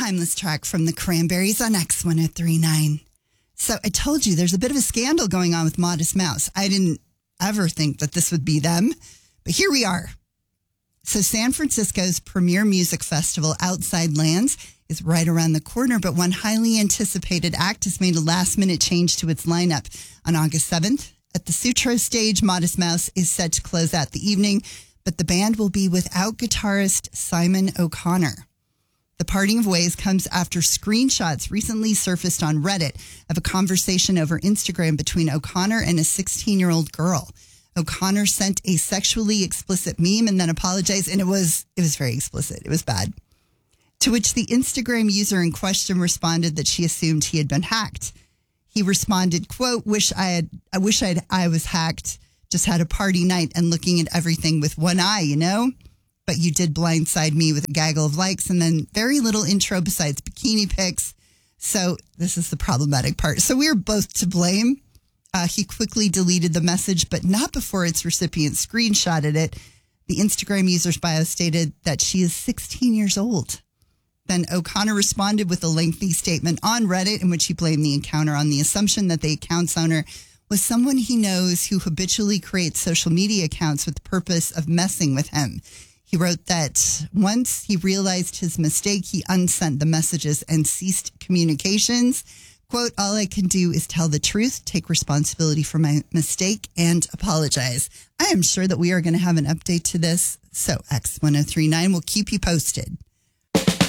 timeless track from the Cranberries on X1039. So I told you there's a bit of a scandal going on with Modest Mouse. I didn't ever think that this would be them, but here we are. So San Francisco's premier music festival, Outside Lands, is right around the corner, but one highly anticipated act has made a last-minute change to its lineup. On August 7th, at the Sutro stage, Modest Mouse is set to close out the evening, but the band will be without guitarist Simon O'Connor. The parting of ways comes after screenshots recently surfaced on Reddit of a conversation over Instagram between O'Connor and a 16-year-old girl. O'Connor sent a sexually explicit meme and then apologized, and it was very explicit. It was bad. To which the Instagram user in question responded that she assumed he had been hacked. He responded, quote, I was hacked, just had a party night and looking at everything with one eye, you know? But you did blindside me with a gaggle of likes and then very little intro besides bikini pics. So this is the problematic part. So we are both to blame. He quickly deleted the message, but not before its recipient screenshotted it. The Instagram user's bio stated that she is 16 years old. Then O'Connor responded with a lengthy statement on Reddit in which he blamed the encounter on the assumption that the account's owner was someone he knows who habitually creates social media accounts with the purpose of messing with him. He wrote that once he realized his mistake, he unsent the messages and ceased communications. Quote, all I can do is tell the truth, take responsibility for my mistake, and apologize. I am sure that we are going to have an update to this. So X1039 will keep you posted.